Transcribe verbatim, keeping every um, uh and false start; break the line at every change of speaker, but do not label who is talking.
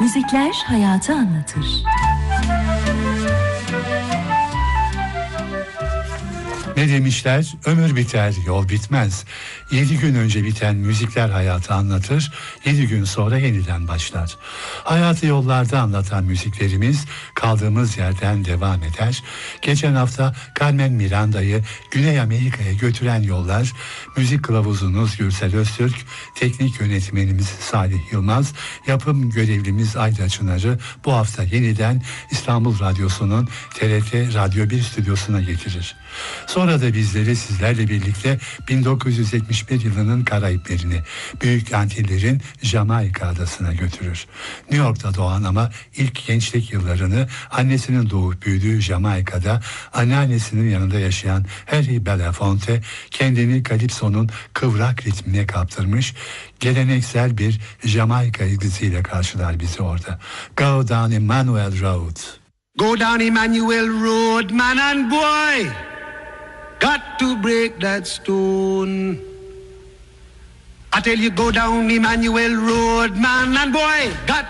Müzikler hayatı anlatır.
Ne demişler? Ömür biter, yol bitmez. Yedi gün önce biten müzikler hayatı anlatır, yedi gün sonra yeniden başlar. Hayatı yollarda anlatan müziklerimiz kaldığımız yerden devam eder. Geçen hafta Carmen Miranda'yı Güney Amerika'ya götüren yollar, müzik kılavuzunuz Gürsel Öztürk, teknik yönetmenimiz Salih Yılmaz, yapım görevlimiz Ayda Çınar'ı bu hafta yeniden İstanbul Radyosu'nun T R T Radyo bir stüdyosuna getirir. Sonra da bizleri sizlerle birlikte bin dokuz yüz yetmiş bir yılının Karayiplerine, Büyük Antillerin Jamaika adasına götürür. New York'ta doğan ama ilk gençlik yıllarını annesinin doğup büyüdüğü Jamaika'da anneannesinin yanında yaşayan Harry Belafonte kendini Kalipso'nun kıvrak ritmine kaptırmış, geleneksel bir Jamaika ilgisiyle karşılar bizi orada. Go down Emmanuel Road.
Go down Emmanuel Road, man and boy. Got to break that stone. I tell you, go down Emmanuel Road, man and boy. Got